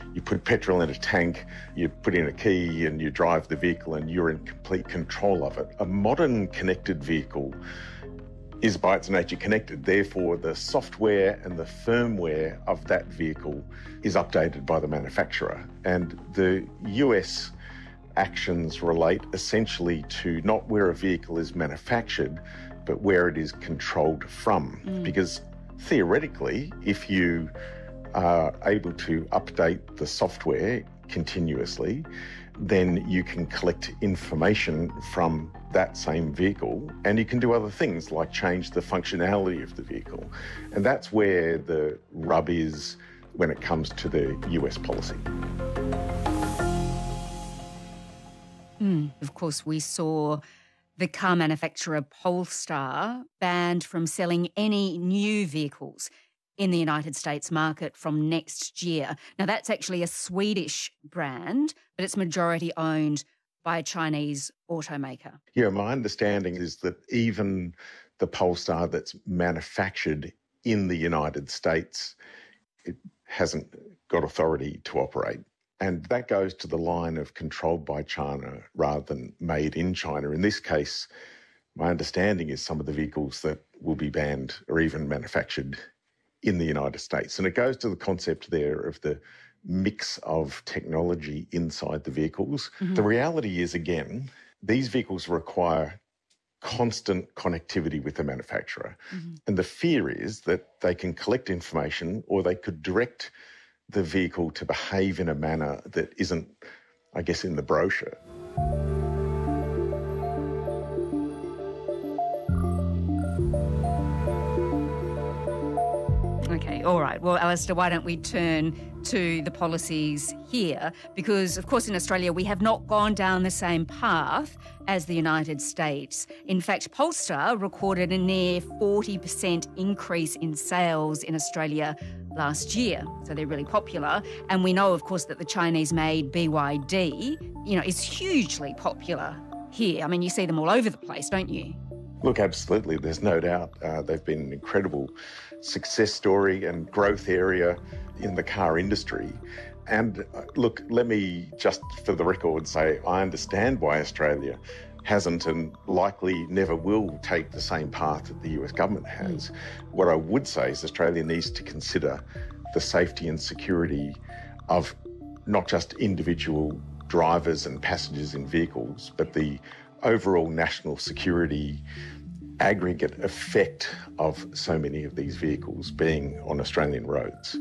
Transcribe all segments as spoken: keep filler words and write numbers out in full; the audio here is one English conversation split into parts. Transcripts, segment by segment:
you put petrol in a tank, you put in a key and you drive the vehicle and you're in complete control of it. A modern connected vehicle is by its nature connected. Therefore, the software and the firmware of that vehicle is updated by the manufacturer. And the U S actions relate essentially to not where a vehicle is manufactured, but where it is controlled from. Mm. Because theoretically, if you are able to update the software continuously, then you can collect information from that same vehicle and you can do other things like change the functionality of the vehicle. And that's where the rub is when it comes to the U S policy. Mm. Of course, we saw the car manufacturer Polestar banned from selling any new vehicles in the United States market from next year. Now, that's actually a Swedish brand, but it's majority owned by a Chinese automaker. Yeah, my understanding is that even the Polestar that's manufactured in the United States, it hasn't got authority to operate. And that goes to the line of controlled by China rather than made in China. In this case, my understanding is some of the vehicles that will be banned are even manufactured in the United States. And it goes to the concept there of the mix of technology inside the vehicles. Mm-hmm. The reality is, again, these vehicles require constant connectivity with the manufacturer. Mm-hmm. And the fear is that they can collect information or they could direct the vehicle to behave in a manner that isn't, I guess, in the brochure. Okay, all right. Well, Alistair, why don't we turn to the policies here? Because, of course, in Australia, we have not gone down the same path as the United States. In fact, Polestar recorded a near forty percent increase in sales in Australia last year. So they're really popular. And we know, of course, that the Chinese-made B Y D, you know, is hugely popular here. I mean, you see them all over the place, don't you? Look, absolutely. There's no doubt. Uh, they've been an incredible success story and growth area in the car industry. And uh, look, let me just for the record say I understand why Australia hasn't and likely never will take the same path that the U S government has. Mm. What I would say is Australia needs to consider the safety and security of not just individual drivers and passengers in vehicles, but the overall national security aggregate effect of so many of these vehicles being on Australian roads.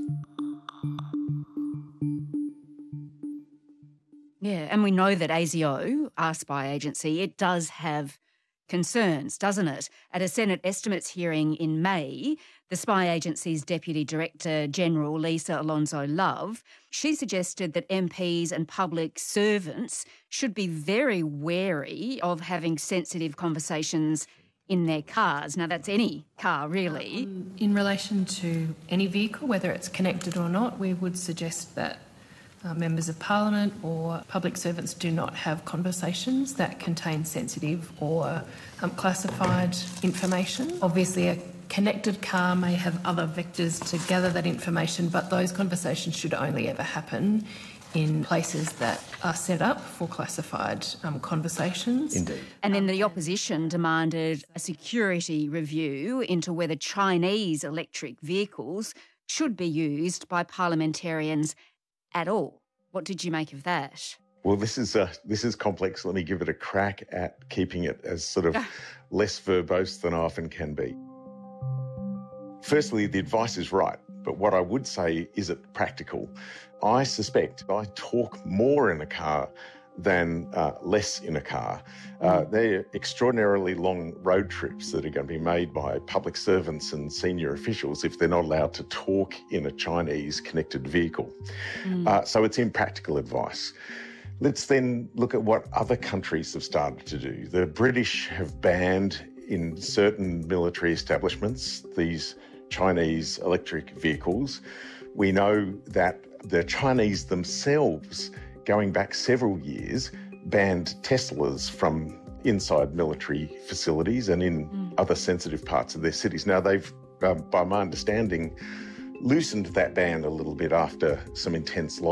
Yeah, and we know that A S I O, our spy agency, it does have concerns, doesn't it? At a Senate estimates hearing in May, the spy agency's Deputy Director General, Lisa Alonso-Love, she suggested that M Ps and public servants should be very wary of having sensitive conversations in their cars. Now, that's any car, really. Um, in relation to any vehicle, whether it's connected or not, we would suggest that Uh, members of Parliament or public servants do not have conversations that contain sensitive or um, classified information. Obviously, a connected car may have other vectors to gather that information, but those conversations should only ever happen in places that are set up for classified um, conversations. Indeed. And then the opposition demanded a security review into whether Chinese electric vehicles should be used by parliamentarians at all. What did you make of that? Well, this is uh, this is complex. Let me give it a crack at keeping it as sort of less verbose than I often can be. Firstly, the advice is right, but what I would say, is it practical? I suspect I talk more in a car than uh, less in a car. Uh, they're extraordinarily long road trips that are going to be made by public servants and senior officials if they're not allowed to talk in a Chinese connected vehicle. Mm. Uh, so it's impractical advice. Let's then look at what other countries have started to do. The British have banned in certain military establishments these Chinese electric vehicles. We know that the Chinese themselves, going back several years, banned Teslas from inside military facilities and in mm. other sensitive parts of their cities. Now, they've, uh, by my understanding, loosened that ban a little bit after some intense